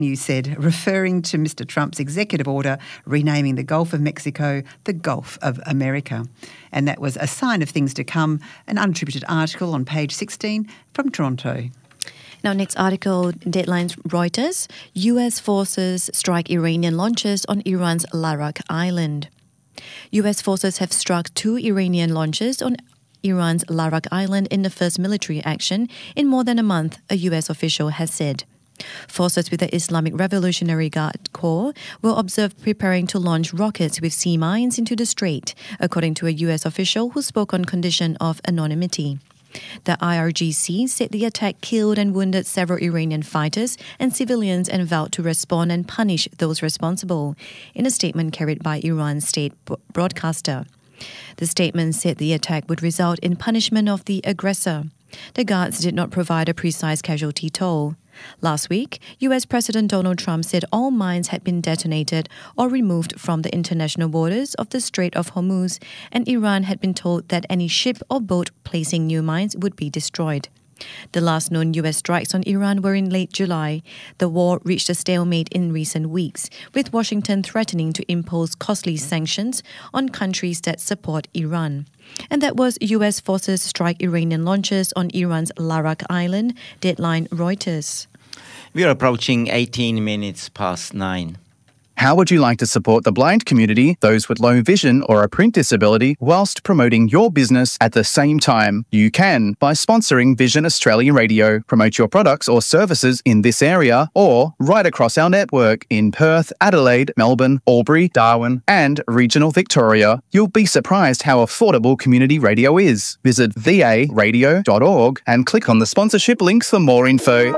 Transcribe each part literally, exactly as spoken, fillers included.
News said, referring to Mister Trump's executive order renaming the Gulf of Mexico the Gulf of America. And that was a sign of things to come, an unattributed article on page sixteen from Toronto. Now, next article, Deadline Reuters. U S forces strike Iranian launches on Iran's Larak Island. U S forces have struck two Iranian launches on Iran's Larak Island in the first military action in more than a month, a U S official has said. Forces with the Islamic Revolutionary Guard Corps were observed preparing to launch rockets with sea mines into the strait, according to a U S official who spoke on condition of anonymity. The I R G C said the attack killed and wounded several Iranian fighters and civilians and vowed to respond and punish those responsible, in a statement carried by Iran's state broadcaster. The statement said the attack would result in punishment of the aggressor. The guards did not provide a precise casualty toll. Last week, U S President Donald Trump said all mines had been detonated or removed from the international waters of the Strait of Hormuz, and Iran had been told that any ship or boat placing new mines would be destroyed. The last known U S strikes on Iran were in late July. The war reached a stalemate in recent weeks, with Washington threatening to impose costly sanctions on countries that support Iran. And that was U S forces strike Iranian launches on Iran's Larak Island, Deadline Reuters. We are approaching eighteen minutes past nine. How would you like to support the blind community, those with low vision or a print disability, whilst promoting your business at the same time? You can by sponsoring Vision Australia Radio. Promote your products or services in this area or right across our network in Perth, Adelaide, Melbourne, Albury, Darwin and regional Victoria. You'll be surprised how affordable community radio is. Visit v a radio dot org and click on the sponsorship links for more info.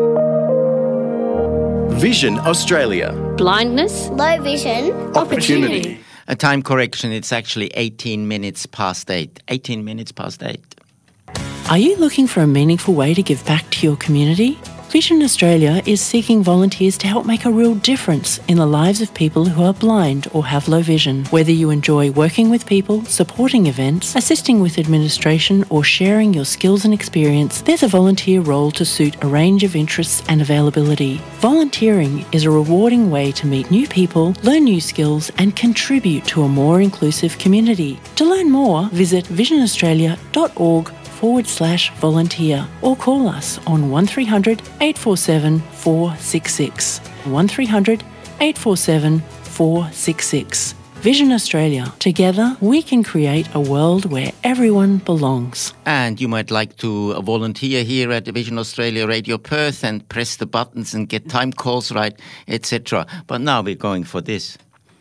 Vision Australia. Blindness, low vision, opportunity. A time correction, it's actually eighteen minutes past eight. eighteen minutes past eight. Are you looking for a meaningful way to give back to your community? Vision Australia is seeking volunteers to help make a real difference in the lives of people who are blind or have low vision. Whether you enjoy working with people, supporting events, assisting with administration or sharing your skills and experience, there's a volunteer role to suit a range of interests and availability. Volunteering is a rewarding way to meet new people, learn new skills and contribute to a more inclusive community. To learn more, visit vision australia dot org forward slash volunteer or call us on one three hundred eight four seven four six six. one three hundred eight four seven four six six. Vision Australia. Together we can create a world where everyone belongs. And you might like to volunteer here at Vision Australia Radio Perth and press the buttons and get time calls right, et cetera. But now we're going for this.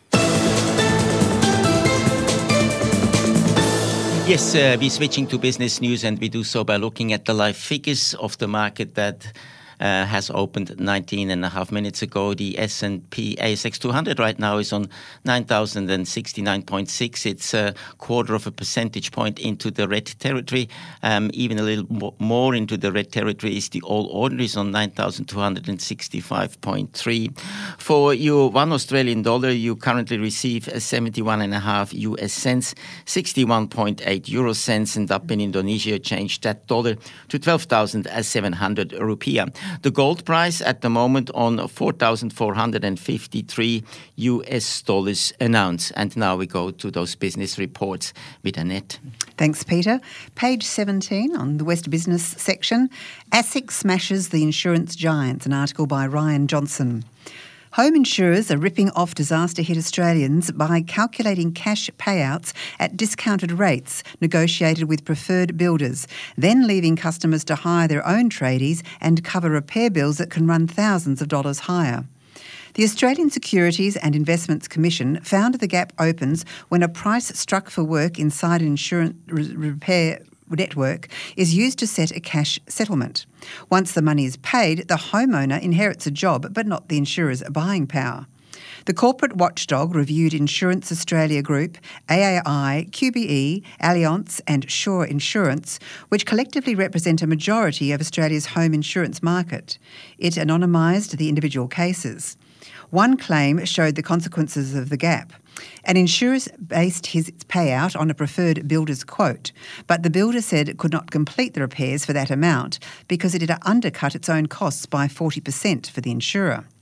Yes, uh, we're switching to business news, and we do so by looking at the live figures of the market that uh, has opened nineteen and a half minutes ago. The S and P A S X two hundred right now is on nine thousand sixty-nine point six. It's a quarter of a percentage point into the red territory. Um, even a little more into the red territory is the All Ordinaries on nine thousand two hundred sixty-five point three. For your one Australian dollar, you currently receive a seventy-one and a half U S cents, sixty-one point eight euro cents, and up in Indonesia, changed that dollar to twelve thousand seven hundred rupiah. The gold price at the moment on four thousand four hundred fifty-three U S dollars an ounce. And now we go to those business reports with Annette. Thanks, Peter. Page seventeen on the West Business section. ASIC smashes the insurance giants, an article by Ryan Johnson. Home insurers are ripping off disaster-hit Australians by calculating cash payouts at discounted rates negotiated with preferred builders, then leaving customers to hire their own tradies and cover repair bills that can run thousands of dollars higher. The Australian Securities and Investments Commission found the gap opens when a price struck for work inside an insurance repair network is used to set a cash settlement. Once the money is paid, the homeowner inherits a job but not the insurer's buying power. The corporate watchdog reviewed Insurance Australia Group, A A I, Q B E, Allianz and Shore Insurance, which collectively represent a majority of Australia's home insurance market. It anonymised the individual cases. One claim showed the consequences of the gap. An insurer based his payout on a preferred builder's quote, but the builder said it could not complete the repairs for that amount because it had undercut its own costs by forty percent for the insurer.